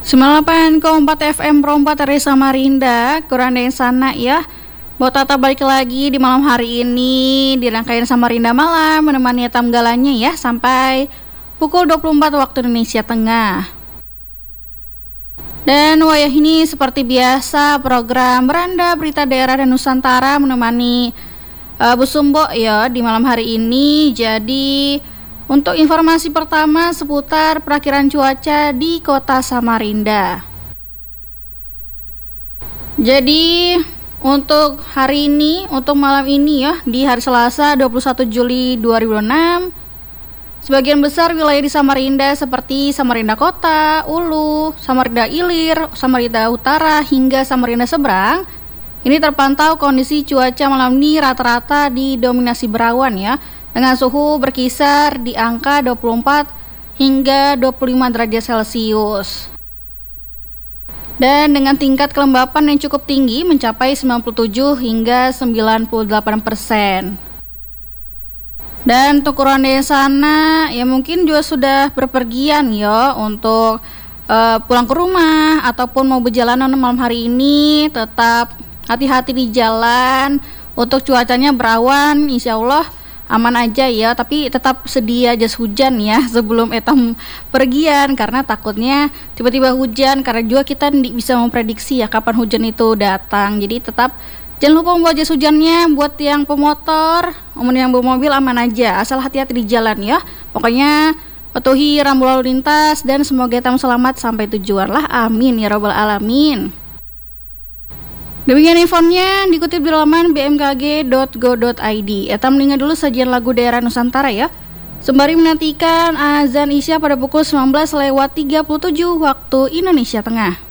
98,4 FM Perompat dari Samarinda, kurang dari sana ya. Buat Tata balik lagi di malam hari ini di rangkaian Samarinda Malam, menemani tamu galanya ya sampai pukul 24 waktu Indonesia Tengah. Dan wayah ini seperti biasa program Beranda Berita Daerah dan Nusantara menemani Bu Sumbo ya di malam hari ini. Jadi untuk informasi pertama seputar perakiran cuaca di kota Samarinda. Jadi untuk hari ini, untuk malam ini ya, di hari Selasa 21 Juli 2006, sebagian besar wilayah di Samarinda seperti Samarinda Kota, Ulu, Samarinda Ilir, Samarinda Utara hingga Samarinda Seberang, ini terpantau kondisi cuaca malam ini rata-rata didominasi berawan ya, dengan suhu berkisar di angka 24 hingga 25 derajat Celcius. Dan dengan tingkat kelembapan yang cukup tinggi mencapai 97 hingga 98%. Dan untuk orang di sana ya mungkin juga sudah berpergian ya untuk pulang ke rumah ataupun mau berjalanan malam hari ini, tetap hati-hati di jalan. Untuk cuacanya berawan, insya Allah aman aja ya, tapi tetap sedia jas hujan ya sebelum etam pergian, karena takutnya tiba-tiba hujan, karena juga kita tidak bisa memprediksi ya kapan hujan itu datang. Jadi tetap jangan lupa membawa jas hujannya. Buat yang pemotor, yang bawa mobil aman aja, asal hati-hati di jalan ya. Pokoknya patuhi rambu lalu lintas dan semoga etam selamat sampai tujuan lah, amin ya robbal alamin. Demikian infonya dikutip di laman bmkg.go.id. Etam mendengar dulu sajian lagu daerah Nusantara ya, sembari menantikan azan Isya pada pukul 19:37 waktu Indonesia Tengah.